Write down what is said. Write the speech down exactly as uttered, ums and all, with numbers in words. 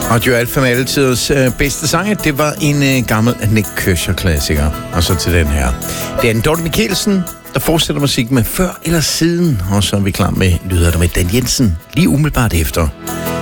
Og jo alt for altidens øh, bedste sang, det var en øh, gammel Nick Kershaw-klassiker. Og så til den her. Det er en Dorte Michelsen, der fortsætter musik med Før eller Siden. Og så er vi klar med lyder der med Dan Jensen lige umiddelbart efter.